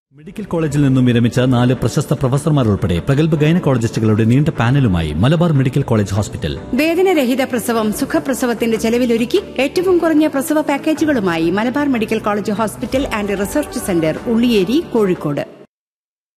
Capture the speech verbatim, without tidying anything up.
Medical കോളേജിൽ നിന്നും വിരമിച്ച നാല് പ്രശസ്ത പ്രൊഫസർമാർ ഉൾപ്പെടെ പ്രഗത്ഭ ഗൈനക്കോളജിസ്റ്റുകളുടെ നീണ്ട പാനലുമായി മലബാർ മെഡിക്കൽ കോളേജ് ഹോസ്പിറ്റൽ. വേദനരഹിത പ്രസവം സുഖപ്രസവത്തിന്റെ ചെലവിലൊരുക്കി ഏറ്റവും കുറഞ്ഞ പ്രസവ പാക്കേജുകളുമായി Malabar medical college hospital and research centre Ulliyeri, Kozhikode.